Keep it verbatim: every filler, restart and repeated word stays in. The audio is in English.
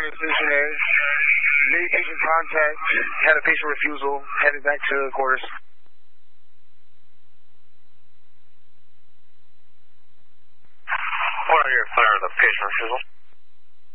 morning, Cincinnati. Made patient contact, had a patient refusal, headed back to quarters. What are your fire the patient refusal?